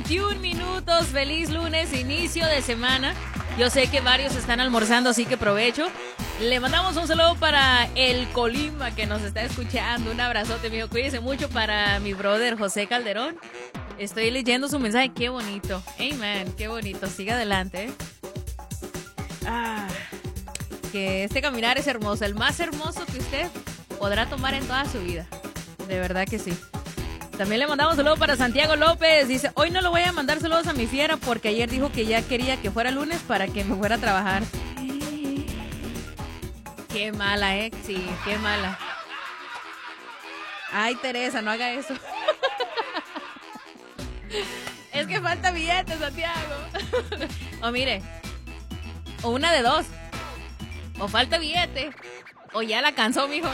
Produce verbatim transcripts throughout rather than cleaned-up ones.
veintiún minutos. Feliz lunes, inicio de semana. Yo sé que varios están almorzando, así que provecho. Le mandamos un saludo para el Colima que nos está escuchando. Un abrazote, mijo. Cuídese mucho para mi brother José Calderón. Estoy leyendo su mensaje. Qué bonito. Amen. Qué bonito. Siga adelante. ¿eh? Ah, que este caminar es hermoso. El más hermoso que usted podrá tomar en toda su vida. De verdad que sí. También le mandamos un saludo para Santiago López. Dice, hoy no le voy a mandar saludos a mi fiera porque ayer dijo que ya quería que fuera lunes para que me fuera a trabajar. Qué mala, ¿eh? Sí, qué mala. Ay, Teresa, no haga eso. Es que falta billete, Santiago. O mire, o una de dos. O falta billete, o ya la cansó, mijo.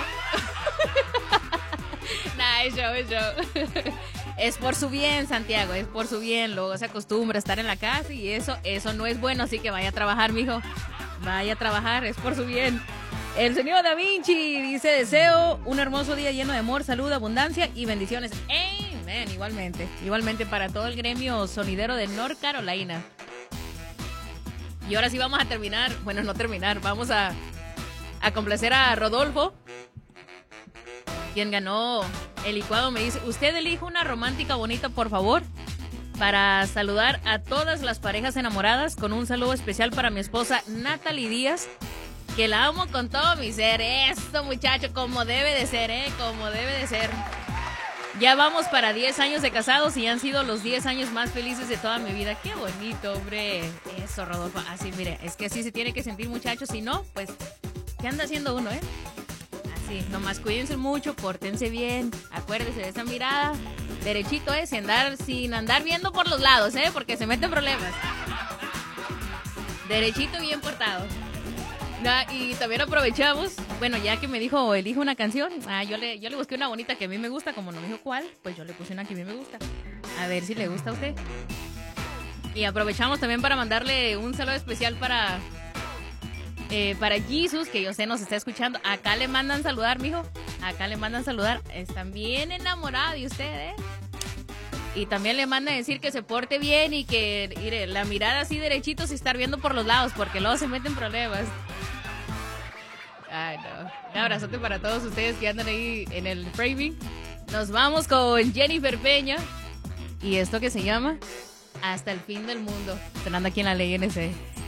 Nah, es show, es show. Es por su bien, Santiago, es por su bien. Luego se acostumbra a estar en la casa y eso, eso no es bueno, así que vaya a trabajar, mijo. Vaya a trabajar, es por su bien. El señor Da Vinci dice, deseo un hermoso día lleno de amor, salud, abundancia y bendiciones. Amen, igualmente. Igualmente para todo el gremio sonidero de North Carolina. Y ahora sí vamos a terminar, bueno, no terminar, vamos a, a complacer a Rodolfo, quien ganó el licuado. Me dice, usted elija una romántica bonita, por favor, para saludar a todas las parejas enamoradas, con un saludo especial para mi esposa Natalie Díaz, que la amo con todo mi ser. Esto, muchacho, como debe de ser, ¿eh? Como debe de ser. Ya vamos para diez años de casados y han sido los diez años más felices de toda mi vida. Qué bonito, hombre. Eso, Rodolfo. Así, mire, es que así se tiene que sentir, muchachos. Si no, pues, ¿qué anda haciendo uno, eh? Así, nomás cuídense mucho, pórtense bien. Acuérdense de esa mirada derechito, ¿eh? Sin andar, sin andar viendo por los lados, ¿eh? Porque se meten problemas. Derechito, bien portado. Nah, y también aprovechamos, bueno, ya que me dijo, elijo una canción, ah, yo le yo le busqué una bonita que a mí me gusta, como no me dijo cuál, pues yo le puse una que a mí me gusta. A ver si le gusta a usted. Y aprovechamos también para mandarle un saludo especial para eh, para Jesus, que yo sé nos está escuchando. Acá le mandan saludar, mijo. Acá le mandan saludar. Están bien enamorados de usted, ¿eh? Y también le mandan decir que se porte bien y que, mire, la mirada así derechito sin estar viendo por los lados, porque luego se meten problemas. Ay, no. Un abrazote para todos ustedes que andan ahí en el framing. Nos vamos con Jennifer Peña y esto que se llama Hasta el fin del mundo, sonando aquí en la Ley N C.